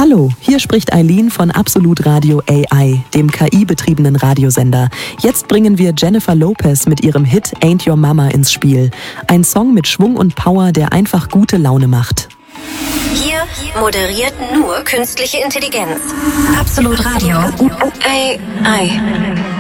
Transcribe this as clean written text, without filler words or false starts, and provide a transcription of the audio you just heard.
Hallo, hier spricht Eileen von Absolut Radio AI, dem KI-betriebenen Radiosender. Jetzt bringen wir Jennifer Lopez mit ihrem Hit Ain't Your Mama ins Spiel. Ein Song mit Schwung und Power, der einfach gute Laune macht. Hier moderiert nur künstliche Intelligenz. Absolut Radio AI.